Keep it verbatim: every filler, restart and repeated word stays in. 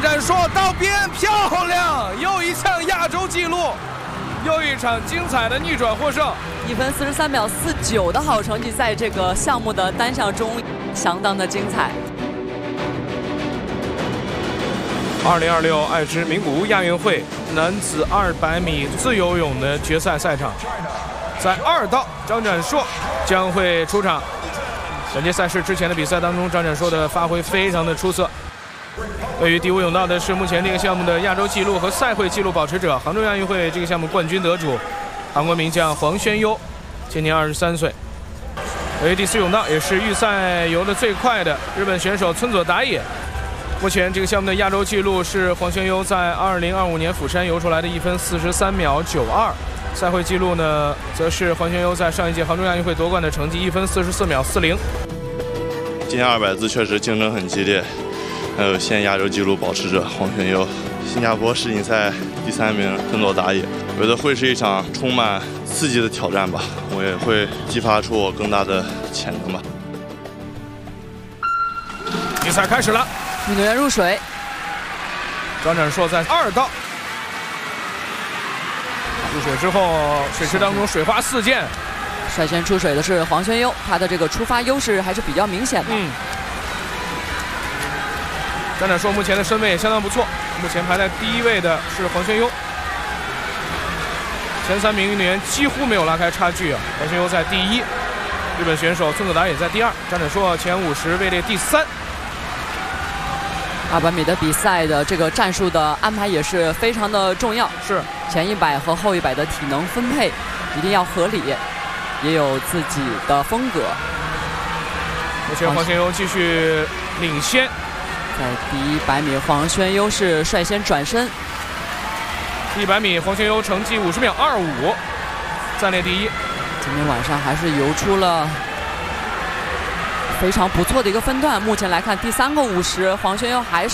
张展硕到边，漂亮，又一项亚洲纪录，又一场精彩的逆转获胜。 一分四十三秒四九的好成绩，在这个项目的单项中相当的精彩。 二零二六爱知名古屋亚运会男子二百米自由泳的决赛赛场，在二道张展硕将会出场。本届赛事之前的比赛当中，张展硕的发挥非常的出色。位于第五泳道的是目前这个项目的亚洲纪录和赛会纪录保持者，杭州亚运会这个项目冠军得主，韩国名将黄宣优，今年二十三岁。位于第四泳道也是预赛游的最快的日本选手村佐达也。目前这个项目的亚洲纪录是黄宣优在二零二五年釜山游出来的一分四十三秒九二，赛会纪录呢，则是黄宣优在上一届杭州亚运会夺冠的成绩一分四十四秒四零。 今年二百字确实竞争很激烈，还有现亚洲纪录保持者黄宣优，新加坡世锦赛第三名村佐达也。我觉得会是一场充满刺激的挑战吧，我也会激发出我更大的潜能吧。 比赛开始了。 运动员入水， 张展硕在二道入水之后，水池当中水花四溅。 率先出水的是黄宣优，他的这个出发优势还是比较明显的。 嗯，张展硕目前的身位也相当不错，目前排在第一位的是黄宣优，前三名运动员几乎没有拉开差距啊。黄宣优在第一，日本选手村佐达也在第二，张展硕前五十位列第三。 二百米的比赛的这个战术的安排也是非常的重要， 是前一百和后一百的体能分配一定要合理，也有自己的风格。 目前黄宣优继续领先， 在第一百米，黄宣优是率先转身。 一百米，黄宣优成绩五十秒二五，暂列第一。 今天晚上还是游出了非常不错的一个分段。目前来看，第三个五十，黄宣优还是。